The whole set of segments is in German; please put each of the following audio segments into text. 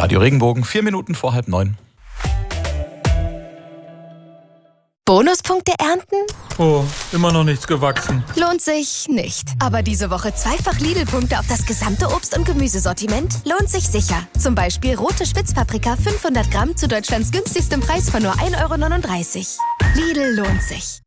Radio Regenbogen, 4 Minuten vor 8:30. Bonuspunkte ernten? Oh, immer noch nichts gewachsen. Lohnt sich nicht. Aber diese Woche zweifach Lidl-Punkte auf das gesamte Obst- und Gemüsesortiment lohnt sich sicher. Zum Beispiel rote Spitzpaprika 500 Gramm zu Deutschlands günstigstem Preis von nur 1,39 €. Lidl lohnt sich.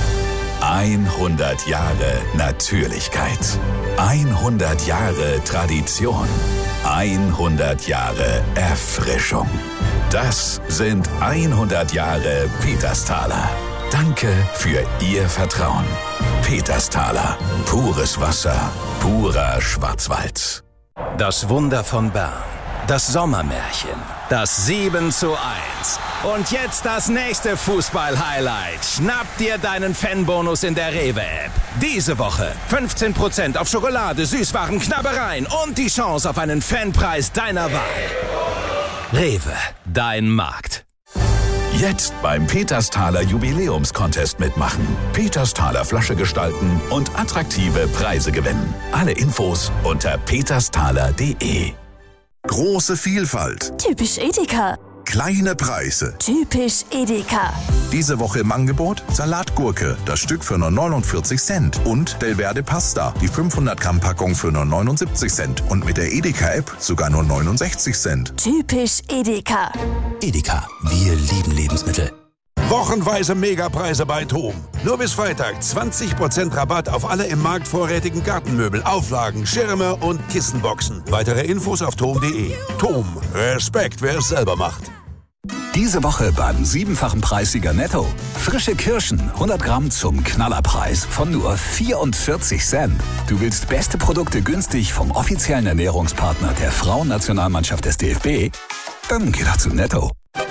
100 Jahre Natürlichkeit. 100 Jahre Tradition. 100 Jahre Erfrischung. Das sind 100 Jahre Petersthaler. Danke für Ihr Vertrauen. Petersthaler. Pures Wasser. Purer Schwarzwald. Das Wunder von Bern. Das Sommermärchen. Das 7:1. Und jetzt das nächste Fußball-Highlight. Schnapp dir deinen Fanbonus in der Rewe-App. Diese Woche 15% auf Schokolade, Süßwaren, Knabbereien und die Chance auf einen Fanpreis deiner Wahl. Rewe, dein Markt. Jetzt beim Petersthaler Jubiläumscontest mitmachen. Petersthaler Flasche gestalten und attraktive Preise gewinnen. Alle Infos unter petersthaler.de. Große Vielfalt. Typisch Edeka. Kleine Preise. Typisch Edeka. Diese Woche im Angebot Salatgurke, das Stück für nur 49 Cent. Und Delverde Pasta, die 500 Gramm Packung für nur 79 Cent. Und mit der Edeka-App sogar nur 69 Cent. Typisch Edeka. Edeka, wir lieben Lebensmittel. Wochenweise Megapreise bei TOM. Nur bis Freitag 20% Rabatt auf alle im Markt vorrätigen Gartenmöbel, Auflagen, Schirme und Kissenboxen. Weitere Infos auf tom.de. TOM. Respekt, wer es selber macht. Diese Woche beim 7-fachen Preissieger Netto. Frische Kirschen, 100 Gramm zum Knallerpreis von nur 44 Cent. Du willst beste Produkte günstig vom offiziellen Ernährungspartner der Frauennationalmannschaft des DFB? Dann geh doch zu Netto.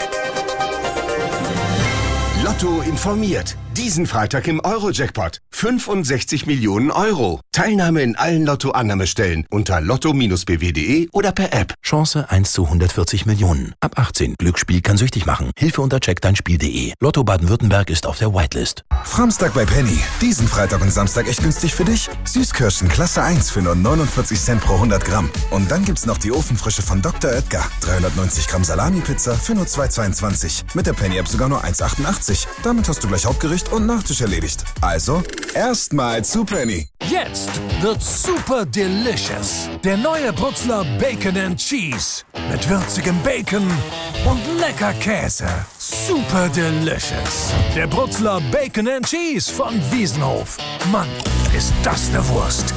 Lotto informiert. Diesen Freitag im Euro-Jackpot. 65 Millionen Euro. Teilnahme in allen Lotto-Annahmestellen unter lotto-bw.de oder per App. Chance 1 zu 140 Millionen. Ab 18. Glücksspiel kann süchtig machen. Hilfe unter checkdeinspiel.de. Lotto Baden-Württemberg ist auf der Whitelist. Samstag bei Penny. Diesen Freitag und Samstag echt günstig für dich. Süßkirschen Klasse 1 für nur 49 Cent pro 100 Gramm. Und dann gibt's noch die Ofenfrische von Dr. Oetker. 390 Gramm Salami-Pizza für nur 2,22. Mit der Penny-App sogar nur 1,88. Damit hast du gleich Hauptgericht und Nachtisch erledigt. Also, erstmal zu Penny. Jetzt wird's super delicious. Der neue Brutzler Bacon and Cheese. Mit würzigem Bacon und lecker Käse. Super delicious. Der Brutzler Bacon and Cheese von Wiesenhof. Mann, ist das eine Wurst.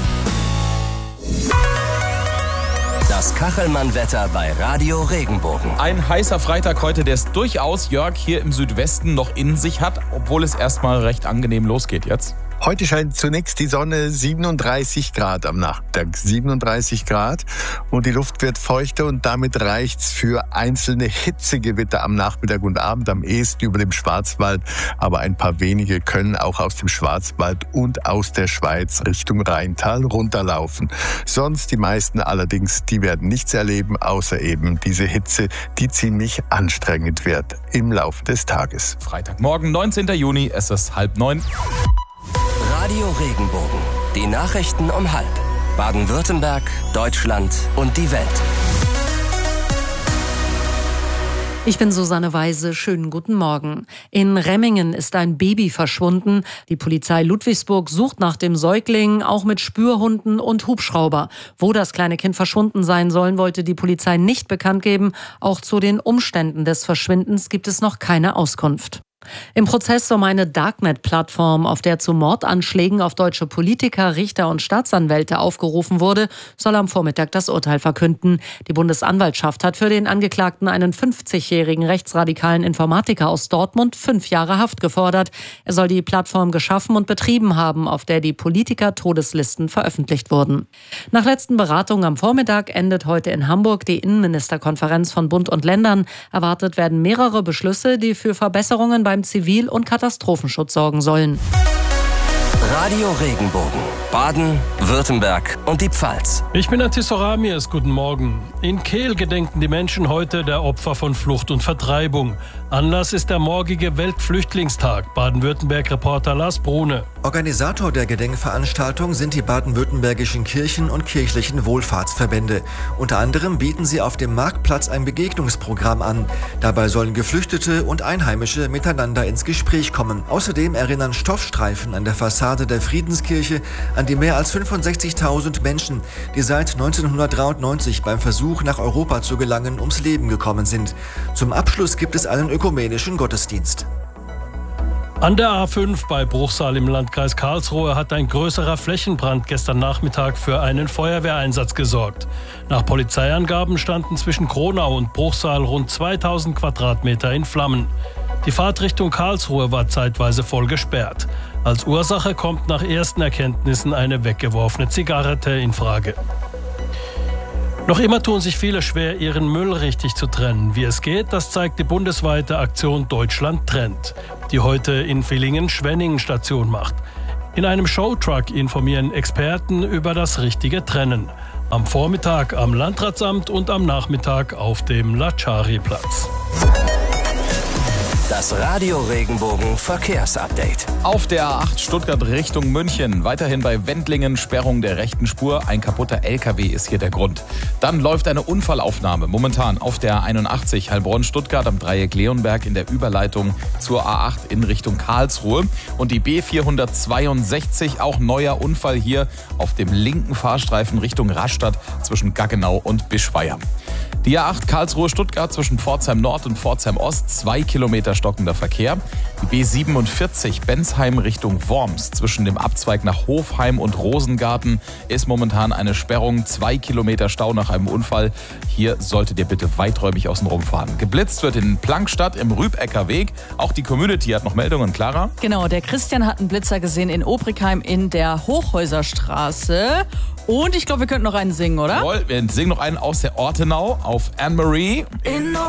Das Kachelmann-Wetter bei Radio Regenbogen. Ein heißer Freitag heute, der es durchaus, Jörg, hier im Südwesten noch in sich hat, obwohl es erstmal recht angenehm losgeht jetzt. Heute scheint zunächst die Sonne, 37 Grad am Nachmittag, 37 Grad und die Luft wird feuchter und damit reicht's für einzelne Hitzegewitter am Nachmittag und Abend, am ehesten über dem Schwarzwald, aber ein paar wenige können auch aus dem Schwarzwald und aus der Schweiz Richtung Rheintal runterlaufen. Sonst die meisten allerdings, die werden nichts erleben, außer eben diese Hitze, die ziemlich anstrengend wird im Laufe des Tages. Freitagmorgen, 19. Juni, es ist 8:30. Radio Regenbogen. Die Nachrichten um 12:30. Baden-Württemberg, Deutschland und die Welt. Ich bin Susanne Weise. Schönen guten Morgen. In Remmingen ist ein Baby verschwunden. Die Polizei Ludwigsburg sucht nach dem Säugling, auch mit Spürhunden und Hubschrauber. Wo das kleine Kind verschwunden sein soll, wollte die Polizei nicht bekannt geben. Auch zu den Umständen des Verschwindens gibt es noch keine Auskunft. Im Prozess um eine Darknet-Plattform, auf der zu Mordanschlägen auf deutsche Politiker, Richter und Staatsanwälte aufgerufen wurde, soll am Vormittag das Urteil verkünden. Die Bundesanwaltschaft hat für den Angeklagten, einen 50-jährigen rechtsradikalen Informatiker aus Dortmund, 5 Jahre Haft gefordert. Er soll die Plattform geschaffen und betrieben haben, auf der die Politiker-Todeslisten veröffentlicht wurden. Nach letzten Beratungen am Vormittag endet heute in Hamburg die Innenministerkonferenz von Bund und Ländern. Erwartet werden mehrere Beschlüsse, die für Verbesserungen beim Zivil- und Katastrophenschutz sorgen sollen. Radio Regenbogen. Baden, Württemberg und die Pfalz. Ich bin Atis Oramias, guten Morgen. In Kehl gedenken die Menschen heute der Opfer von Flucht und Vertreibung. Anlass ist der morgige Weltflüchtlingstag. Baden-Württemberg-Reporter Lars Brune. Organisator der Gedenkveranstaltung sind die baden-württembergischen Kirchen und kirchlichen Wohlfahrtsverbände. Unter anderem bieten sie auf dem Marktplatz ein Begegnungsprogramm an. Dabei sollen Geflüchtete und Einheimische miteinander ins Gespräch kommen. Außerdem erinnern Stoffstreifen an der Fassade der Friedenskirche an die mehr als 65.000 Menschen, die seit 1993 beim Versuch, nach Europa zu gelangen, ums Leben gekommen sind. Zum Abschluss gibt es einen ökumenischen Gottesdienst. An der A5 bei Bruchsal im Landkreis Karlsruhe hat ein größerer Flächenbrand gestern Nachmittag für einen Feuerwehreinsatz gesorgt. Nach Polizeiangaben standen zwischen Kronau und Bruchsal rund 2000 Quadratmeter in Flammen. Die Fahrt Richtung Karlsruhe war zeitweise voll gesperrt. Als Ursache kommt nach ersten Erkenntnissen eine weggeworfene Zigarette in Frage. Noch immer tun sich viele schwer, ihren Müll richtig zu trennen. Wie es geht, das zeigt die bundesweite Aktion Deutschland trennt, die heute in Villingen-Schwenningen Station macht. In einem Showtruck informieren Experten über das richtige Trennen. Am Vormittag am Landratsamt und am Nachmittag auf dem Latschari-Platz. Das Radio Regenbogen Verkehrsupdate. Auf der A8 Stuttgart Richtung München. Weiterhin bei Wendlingen Sperrung der rechten Spur. Ein kaputter LKW ist hier der Grund. Dann läuft eine Unfallaufnahme momentan auf der A81 Heilbronn-Stuttgart am Dreieck Leonberg in der Überleitung zur A8 in Richtung Karlsruhe. Und die B462, auch neuer Unfall hier auf dem linken Fahrstreifen Richtung Rastatt zwischen Gaggenau und Bischweier. Die A8 Karlsruhe-Stuttgart zwischen Pforzheim Nord und Pforzheim Ost, 2 Kilometer stockender Verkehr. Die B47 Bensheim Richtung Worms zwischen dem Abzweig nach Hofheim und Rosengarten ist momentan eine Sperrung, 2 Kilometer Stau nach einem Unfall. Hier solltet ihr bitte weiträumig außenrum fahren. Geblitzt wird in Plankstadt im Rübecker Weg. Auch die Community hat noch Meldungen. Clara? Genau, der Christian hat einen Blitzer gesehen in Obrigheim in der Hochhäuserstraße. Und ich glaube, wir könnten noch einen singen, oder? Jawohl, wir singen noch einen aus der Ortenau auf Anne-Marie.